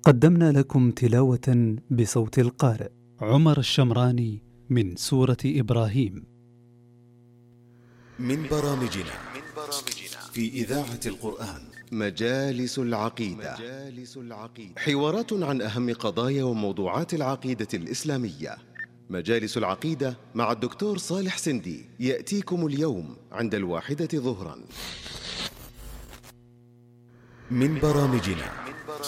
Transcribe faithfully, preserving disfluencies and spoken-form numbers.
قدمنا لكم تلاوة بصوت القارئ عمر الشمراني من سورة إبراهيم. من برامجنا في إذاعة القرآن مجالس العقيدة. حوارات عن أهم قضايا وموضوعات العقيدة الإسلامية. مجالس العقيدة مع الدكتور صالح سندي يأتيكم اليوم عند الواحدة ظهرا. من برامجنا